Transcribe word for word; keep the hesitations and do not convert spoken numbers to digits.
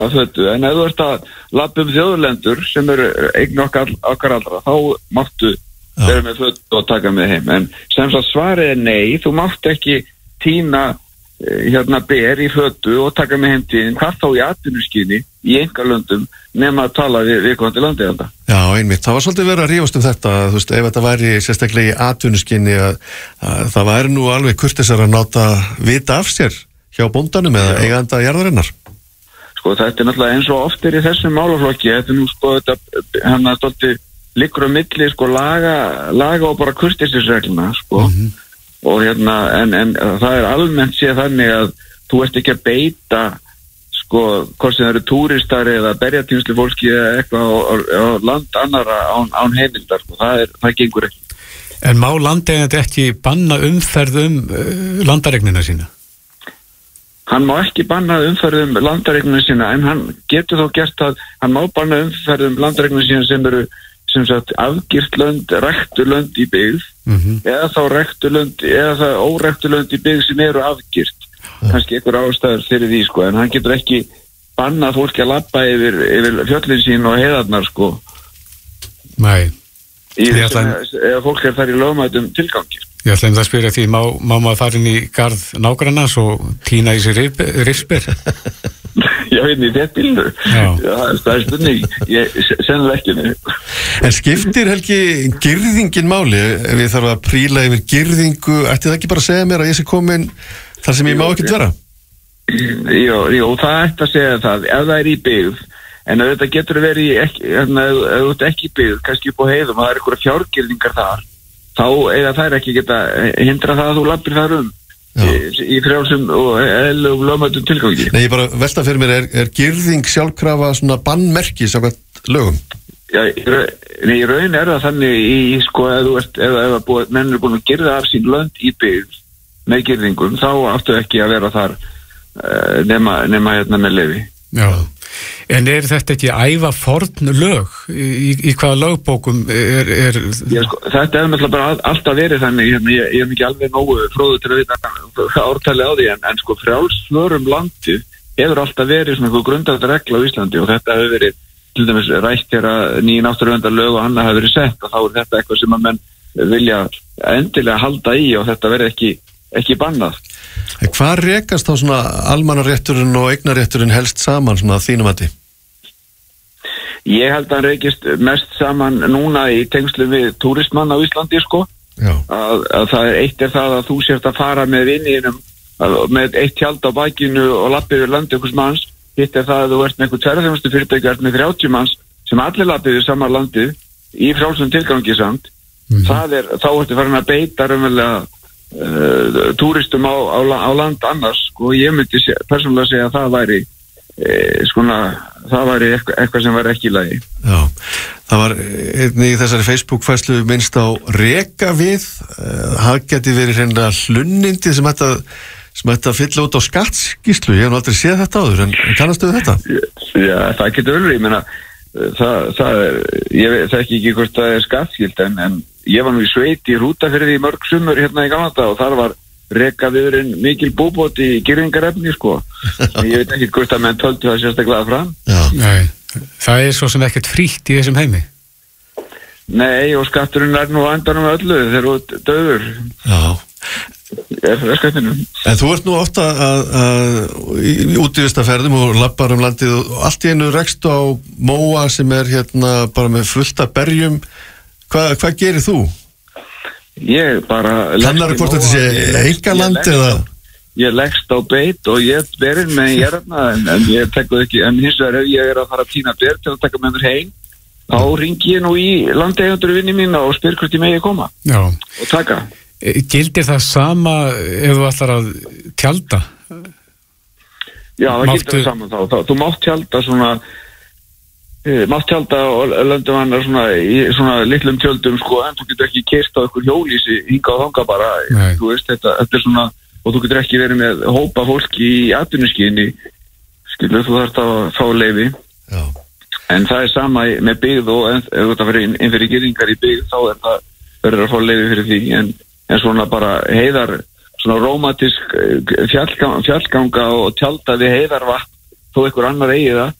að fötu, en ef þú ert að labba um þjóðlendur sem eru eign okkar, okkar allra, þá máttu vera með fötu og taka með heim, en sem sagt svarið er nei, þú mátt ekki tína hérna ber í fötu og taka með heim til hvað þá í atvinnuskyni í einkalöndum nema að tala við viðkomandi landeiganda. Já, einmitt, það var svolítið verið að rífast um þetta, þú veist, ef þetta væri sérstaklega í atvinnuskyni að, að það væri nú alveg kurteisar að náta vita af sér hjá bóndanum eða eiganda jarðarinnar. Sko þetta er náttúrulega eins og oft er í þessum málaflokki, þetta er nú sko þetta hann að stolti liggur á milli sko laga, laga og bara kurteisisregluna sko. Mm-hmm. Og hérna, en, en það er almennt séð þannig að þú ert ekki að beita sko, hvort sem það eru túristar eða berjatímsli fólki eða eitthvað á, á, á land annara án, án heimildar, sko. það, er, það gengur ekki. En má landeigandi ekki banna umferð um uh, landaregnina sína? Hann má ekki banna umferð um landaregnina sína, en hann getur þá gert að, hann má banna umferð um landaregnina sína sem eru sem sagt afgirt lönd, rækturlönd í byggð, mm-hmm. eða þá rækturlönd, eða þá órækturlönd í byggð sem eru afgirt. Ja. Kannski einhver ástæður fyrir því, sko, en hann getur ekki bannað fólki að labba yfir, yfir fjöllin sín og heiðarnar, sko. Nei. Í þessum, eða fólk er þar í lögmætum tilgangi. Ég ætla um það að spyrja því, má, má maður fara inn í garð nágrannans og tína í sér rispir? Já, hérna í þetta bílnu. Já. Já, það er spurning. Ég sennilega ekki nefnir. En skiptir Helgi girðingin máli? Ef ég þarf að príla yfir girðingu, ætti það ekki bara að segja mér að ég sé komin þar sem ég má ekkert vera? Jú, jú, það ætti að segja það. Ef það er í byggð, en ef þetta getur verið í ekki, hérna, ef þú ert ekki í byggð, kannski upp á heiðum, það er einhverja fjárgirðingar þar, þá eiga þær ekki geta hindra það að þú labbir þar um. Í, í frjálsum og eðlugum lögmætum tilgangi. Nei, ég bara velta fyrir mér, er, er girðing sjálfkrafa svona bannmerki samkvæmt lögum? Já, í, nei, í raun er það þannig í, sko, ef þú ert, ef, ef búið, menn er búin að girða af sín lönd í byggð með girðingum, þá áttu ekki að vera þar uh, nema, nema hérna með leyfi. Já, en er þetta ekki æva forn lög? Í, í hvaða lögbókum er... er... Já, sko, þetta er náttúrulega bara alltaf verið þannig, ég, ég er mikið alveg nógu fróðu til að vita ártali á því, en, en sko frjálsvörum landið hefur alltaf verið svona grundvallar regla á Íslandi og þetta hefur verið til dæmis rætt hér að nýja náttúruverndarlög og annað hefur verið sett og þá er þetta eitthvað sem að menn vilja endilega halda í og þetta verið ekki, ekki bannað. Hvað rekast þá svona almannarétturinn og eignarétturinn helst saman svona þínum að því? Ég held að hann rekist mest saman núna í tengslum við túristmann á Íslandi, sko. Að, að það er eitt er það að þú sért að fara með vinninum með eitt tjald á bakinu og lappi yfir landi einhvers manns. Hitt er það að þú ert með einhvern ferðarþjónustu fyrirtæki með þrjátíu manns sem allir lappi yfir sama landið í frjálsum tilgangi samt. Mm-hmm. Það er, þá ertu farin að beita raunverulega uh, túristum á, á, á land annars, og ég myndi sé, persónulega segja að það væri eh, skona, það væri eitthvað, eitthvað sem væri ekki í lagi. Já, það var einnig í þessari Facebook-færslu minnst á reka við, uh, það geti verið hreinlega hlunnindi sem þetta sem þetta fylla út á skattskýrslu. Ég hef aldrei séð þetta áður, en kannastu við þetta? Já, það getur öllur, ég meina það, það er, ég þekki ekki hvort það er skattskýrt, en, en ég var nú í sveit í Hrútafirði í mörg sumur hérna í gamla daga og þar var rekaviðurinn mikil búbót í girðingarefni, sko. Ég veit ekki hvort að menn töldu það sérstaklega fram. Já. Nei, það er svo sem ekkert frítt í þessum heimi. Nei, og skatturinn er nú andanum öllu þegar þú ert döður. Já. Er það skattinu. En þú ert nú ofta að, að í útivistarferðum og lappar um landið og allt í einu rekst á móa sem er hérna bara með fullt af berjum. Hva, hvað gerir þú? Ég bara... Kannar hvort þetta sé einkaland eða... Ég leggst á beit og ég berinn með hérna, en, en ég tekkuð ekki, en hins vegar ef ég er að fara að tína ber til að taka með mér heim, þá ringi ég nú í landeigendur vinni mín og spyr hvort ég megi koma. Já. Og taka. Gildir það sama ef þú ætlar að tjalda? Já, það Máttu... gildir það sama þá. þá. Þú mátt tjalda svona, e, mátt tjalda og löndum hann svona í svona litlum tjöldum, sko, en þú getur ekki keyrt á einhver hjólísi hinga og þanga bara. Nei. Þú veist, þetta, þetta er svona, og þú getur ekki verið með hópa fólki í atvinnuskyni, skilur, þú þarft að fá leyfi. Já. En það er sama með byggð og ef þú ert að vera inn, inn fyrir girðingar í byggð, þá er það verður að fá leyfi fyrir því, en en svona bara heiðar, svona rómatísk fjallganga, fjallganga og tjalda við heiðarvatn þó einhver annar eigi það